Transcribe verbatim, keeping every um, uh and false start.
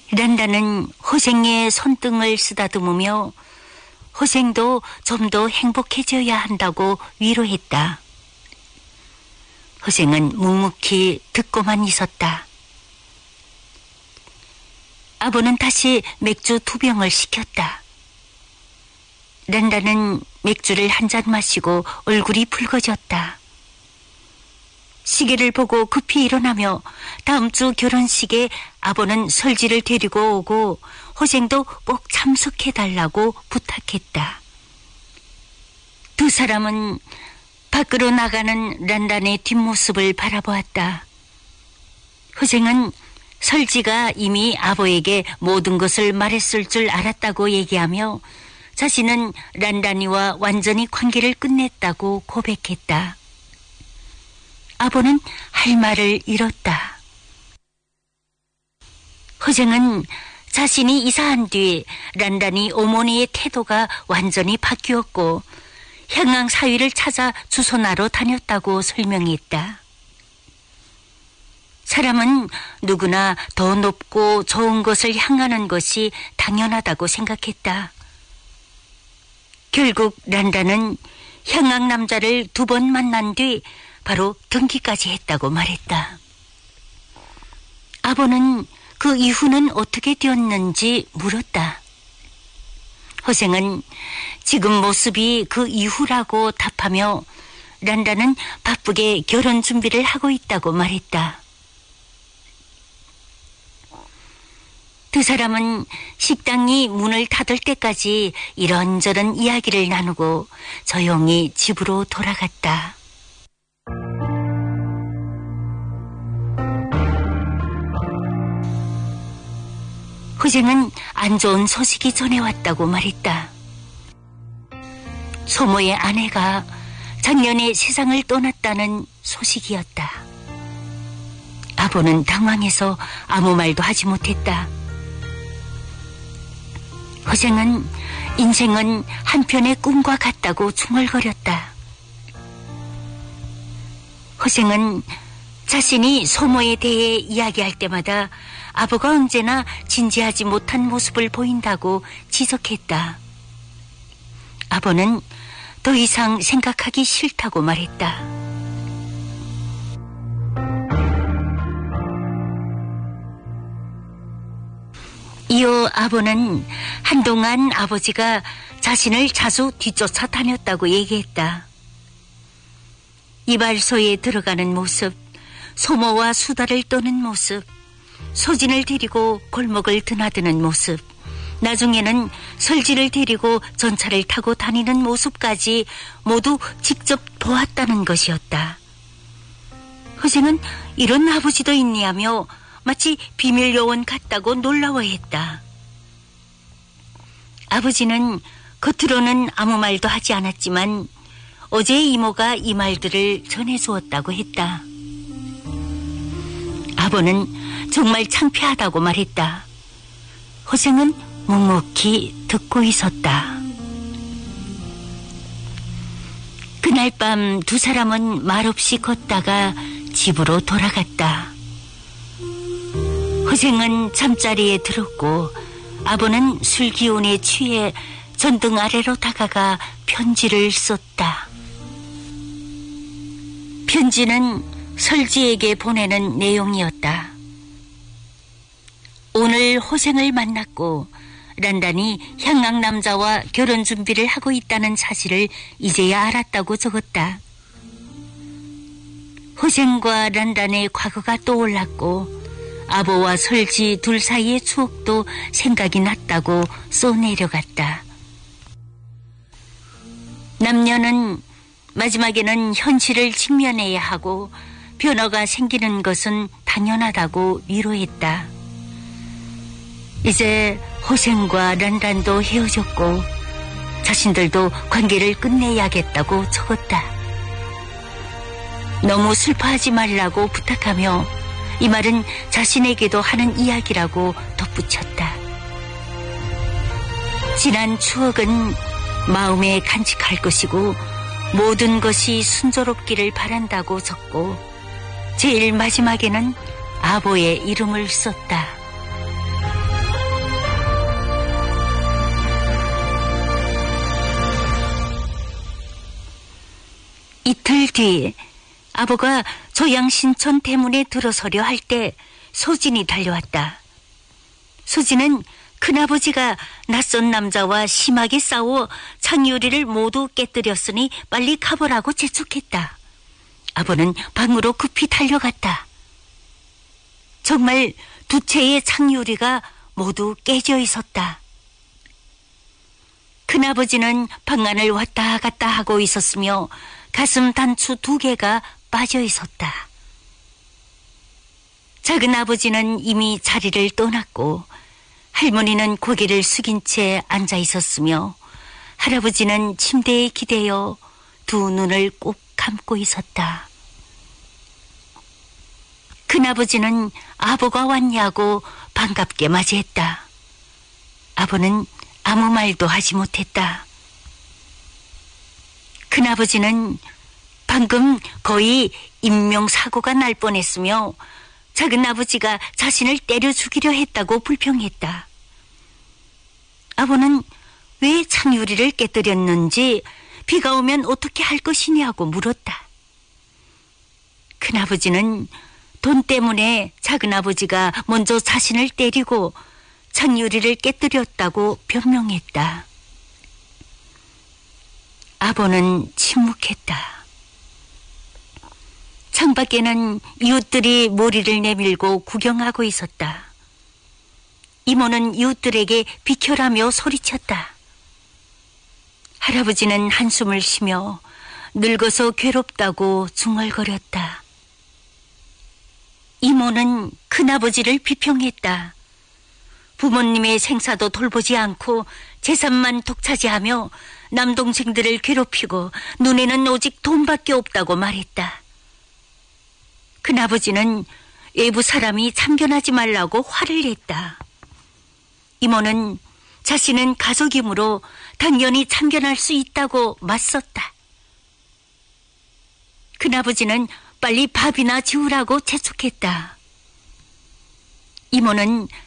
란다는 호생의 손등을 쓰다듬으며 호생도 좀 더 행복해져야 한다고 위로했다. 호생은 묵묵히 듣고만 있었다. 아버는 다시 맥주 두 병을 시켰다. 란다는 맥주를 한 잔 마시고 얼굴이 붉어졌다. 시계를 보고 급히 일어나며 다음 주 결혼식에 아버는 설지를 데리고 오고 호생도 꼭 참석해달라고 부탁했다. 두 사람은 밖으로 나가는 란단의 뒷모습을 바라보았다. 호생은 설지가 이미 아버에게 모든 것을 말했을 줄 알았다고 얘기하며 자신은 란단이와 완전히 관계를 끝냈다고 고백했다. 아버는 할 말을 잃었다. 호생은 자신이 이사한 뒤 란단이 어머니의 태도가 완전히 바뀌었고 향양 사위를 찾아 주소나로 다녔다고 설명했다. 사람은 누구나 더 높고 좋은 것을 향하는 것이 당연하다고 생각했다. 결국 란단은 향양 남자를 두 번 만난 뒤 바로 등기까지 했다고 말했다. 아버는 그 이후는 어떻게 되었는지 물었다. 호생은 지금 모습이 그 이후라고 답하며 란다는 바쁘게 결혼 준비를 하고 있다고 말했다. 두 사람은 식당이 문을 닫을 때까지 이런저런 이야기를 나누고 조용히 집으로 돌아갔다. 호생은 안 좋은 소식이 전해왔다고 말했다. 소모의 아내가 작년에 세상을 떠났다는 소식이었다. 아버는 당황해서 아무 말도 하지 못했다. 호생은 인생은 한편의 꿈과 같다고 중얼거렸다. 호생은 자신이 소모에 대해 이야기할 때마다 아버가 언제나 진지하지 못한 모습을 보인다고 지적했다. 아버는 더 이상 생각하기 싫다고 말했다. 이어 아버는 한동안 아버지가 자신을 자주 뒤쫓아 다녔다고 얘기했다. 이발소에 들어가는 모습, 소모와 수다를 떠는 모습, 소진을 데리고 골목을 드나드는 모습, 나중에는 설지를 데리고 전차를 타고 다니는 모습까지 모두 직접 보았다는 것이었다. 호생은 이런 아버지도 있냐며 마치 비밀 요원 같다고 놀라워했다. 아버지는 겉으로는 아무 말도 하지 않았지만 어제 이모가 이 말들을 전해주었다고 했다. 아버는 정말 창피하다고 말했다. 호생은 묵묵히 듣고 있었다. 그날 밤 두 사람은 말없이 걷다가 집으로 돌아갔다. 호생은 잠자리에 들었고 아버는 술 기운에 취해 전등 아래로 다가가 편지를 썼다. 편지는 설지에게 보내는 내용이었다. 오늘 호생을 만났고 란단이 향양 남자와 결혼 준비를 하고 있다는 사실을 이제야 알았다고 적었다. 호생과 란단의 과거가 떠올랐고 아버와 설지 둘 사이의 추억도 생각이 났다고 써내려갔다. 남녀는 마지막에는 현실을 직면해야 하고 변화가 생기는 것은 당연하다고 위로했다. 이제 호생과 란단도 헤어졌고 자신들도 관계를 끝내야겠다고 적었다. 너무 슬퍼하지 말라고 부탁하며 이 말은 자신에게도 하는 이야기라고 덧붙였다. 지난 추억은 마음에 간직할 것이고 모든 것이 순조롭기를 바란다고 적고 제일 마지막에는 아버의 이름을 썼다. 이틀 뒤 아버가 조양신촌 대문에 들어서려 할 때 소진이 달려왔다. 소진은 큰아버지가 낯선 남자와 심하게 싸워 창유리를 모두 깨뜨렸으니 빨리 가보라고 재촉했다. 아버는 방으로 급히 달려갔다. 정말 두 채의 창유리가 모두 깨져 있었다. 큰아버지는 방 안을 왔다 갔다 하고 있었으며 가슴 단추 두 개가 빠져 있었다. 작은 아버지는 이미 자리를 떠났고 할머니는 고개를 숙인 채 앉아 있었으며 할아버지는 침대에 기대어 두 눈을 꼭 감고 있었다. 큰아버지는 아버가 왔냐고 반갑게 맞이했다. 아버는 아무 말도 하지 못했다. 큰아버지는 방금 거의 인명사고가 날 뻔했으며 작은아버지가 자신을 때려 죽이려 했다고 불평했다. 아버는 왜 창유리를 깨뜨렸는지 비가 오면 어떻게 할 것이냐고 물었다. 큰아버지는 돈 때문에 작은아버지가 먼저 자신을 때리고 창유리를 깨뜨렸다고 변명했다. 아버는 침묵했다. 창밖에는 이웃들이 머리를 내밀고 구경하고 있었다. 이모는 이웃들에게 비켜라며 소리쳤다. 할아버지는 한숨을 쉬며 늙어서 괴롭다고 중얼거렸다. 이모는 큰아버지를 비평했다. 부모님의 생사도 돌보지 않고 재산만 독차지하며 남동생들을 괴롭히고 눈에는 오직 돈밖에 없다고 말했다. 큰아버지는 외부 사람이 참견하지 말라고 화를 냈다. 이모는 자신은 가족이므로 당연히 참견할 수 있다고 맞섰다. 큰아버지는 빨리 밥이나 지우라고 재촉했다. 이모는